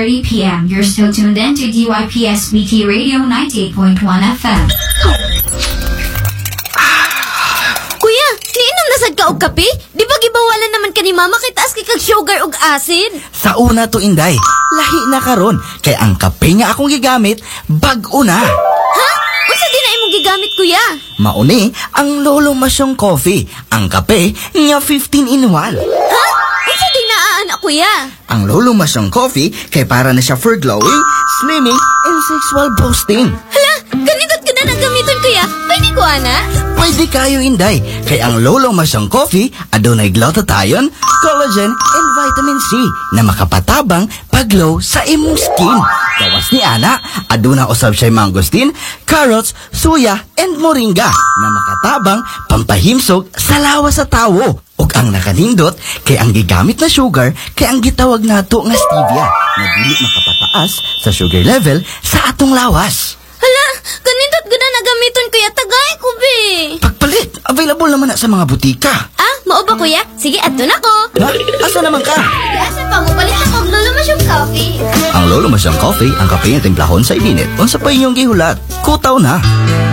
30 p.m. You're still tuned in to DYPSBT Radio 98.1 FM. Kuya, niinom na sad ka og kape? Di ba gibawalan naman ka ni mama kay taas kay kag sugar ug acid? Sa una to, Inday, lahi na karon kay ang kape nga akong gigamit bag-o na. Ha? Unsa di na imong gigamit, kuya? Mauni ang Lolo Masyong Coffee, ang kape nga 15 in 1. Ha? Unsa di na anak, kuya? Ang Lolo Masyong Coffee kay para na siya for glowing, slimming, and sexual boosting. Hala, ganito ka na nagamiton, kuya. Pwede ko, ana? Pwede kayo, Inday, kay ang Lolo Masyong Coffee adunay glutathione, collagen, and vitamin C na makapatabang paglow sa imong skin. Gawas ni Ana, aduna usab siya mangosteen, carrots, suya, and moringa na makatabang pampahimsog sa lawas sa tawo. Ug ang nakanindot kay ang gigamit na sugar kay ang gitawag nato nga stevia na dili makapataas sa sugar level sa atong lawas. Hala, ganito ka na nagamiton, kuya. Tagay ko, be. Pagpalit, available naman na sa mga butika. Ah, mao ba, kuya? Sige, ato na ko. Ha? Asa naman ka? Asa pa mo palit ako og Lolo Masyong Coffee? Ang Lolo Masyong Coffee, ang kape nga timplahon sa ibinit. Unsa pa inyong gihulat? Kutaw na.